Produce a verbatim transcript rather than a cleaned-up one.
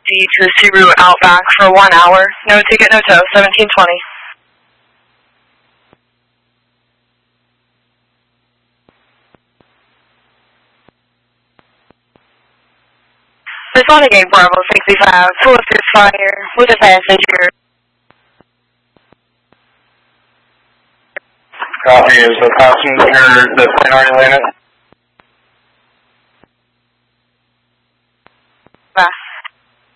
D to the Subaru Outback for one hour. No ticket, no tow, seventeen twenty. Responding eight Bravo sixty-five, full of fire with a passenger. Copy. Is the passenger, the plane already landed?